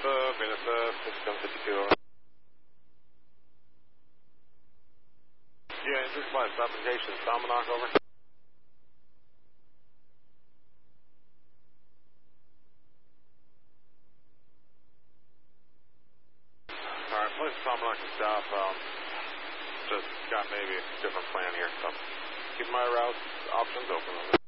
Venus 6752. Yeah, this flight stop indication, Salmonok, over. Alright, place Salmonok to stop. Just got maybe a different plan here, so keep my route options open.